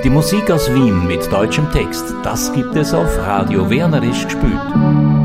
Die Musik aus Wien mit deutschem Text, das gibt es auf Radio Wernerisch gespielt.